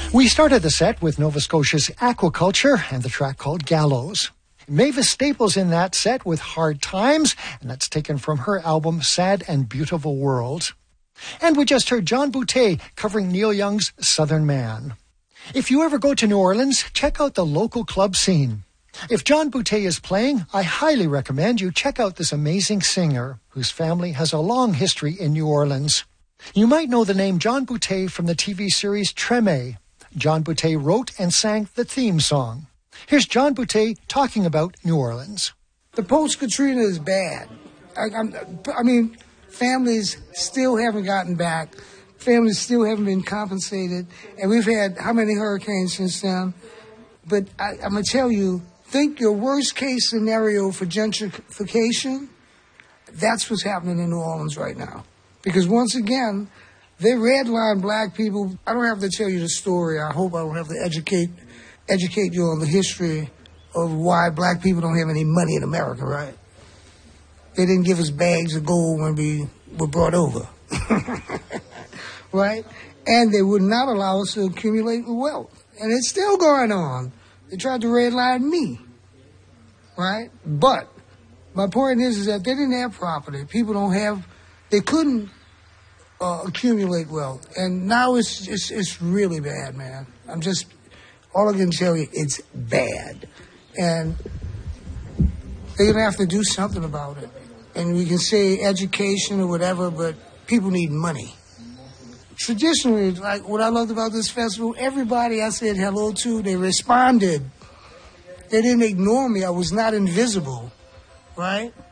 We started the set with Nova Scotia's Aquaculture and the track called Gallows. Mavis Staples in that set with Hard Times, and that's taken from her album Sad and Beautiful World. And we just heard John Boutté covering Neil Young's Southern Man. If you ever go to New Orleans, check out the local club scene. If John Boutté is playing, I highly recommend you check out this amazing singer whose family has a long history in New Orleans. You might know the name John Boutté from the TV series Treme. John Boutté wrote and sang the theme song. Here's John Boutté talking about New Orleans. The post-Katrina is bad. I mean, families still haven't gotten back. Families still haven't been compensated. And we've had how many hurricanes since then? But I'm going to tell you, think your worst-case scenario for gentrification, that's what's happening in New Orleans right now. Because once again, they redline black people. I don't have to tell you the story. I hope I don't have to educate you on the history of why black people don't have any money in America, right? They didn't give us bags of gold when we were brought over, right? And they would not allow us to accumulate wealth. And it's still going on. They tried to redline me, right? But my point is that they didn't have property. They couldn't accumulate wealth. And now it's really bad, man. All I can tell you, it's bad. And they're going to have to do something about it. And we can say education or whatever, but people need money. Traditionally, like what I loved about this festival, everybody I said hello to, they responded. They didn't ignore me. I was not invisible, right?